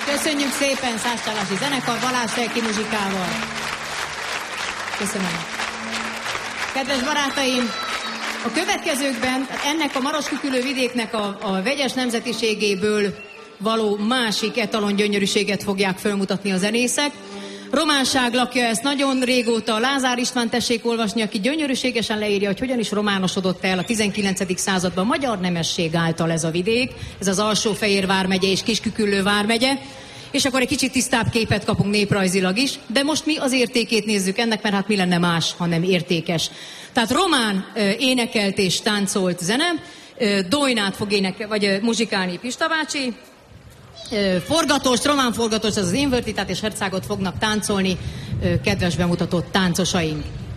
Köszönjük szépen Szászcsálási zenekar Balázs Selki muzsikával. Köszönöm. Kedves barátaim, a következőkben ennek a Maroskükülő vidéknek a vegyes nemzetiségéből való másik etalon gyönyörűséget fogják felmutatni a zenészek. Románság lakja ezt nagyon régóta. Lázár István tessék olvasni, aki gyönyörűségesen leírja, hogy hogyan is románosodott el a 19. században magyar nemesség által ez a vidék. Ez az Alsó-Fehér vármegye és Kis-Küküllő vármegye. És akkor egy kicsit tisztább képet kapunk néprajzilag is, de most mi az értékét nézzük ennek, mert hát mi lenne más, hanem értékes. Tehát román énekelt és táncolt zene, Dojnát fog muzsikálni Pista bácsi, forgatost, román forgatost, az Invertitát és Hercágot fognak táncolni kedves bemutatott táncosaink.